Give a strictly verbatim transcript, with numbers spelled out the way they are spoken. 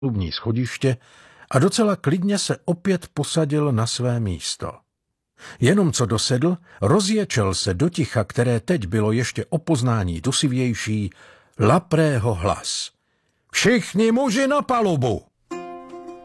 palubní schodiště a docela klidně se opět posadil na své místo. Jenom co dosedl, rozječel se do ticha, které teď bylo ještě o poznání dusivější, Laprého hlas. Všichni muži na palubu!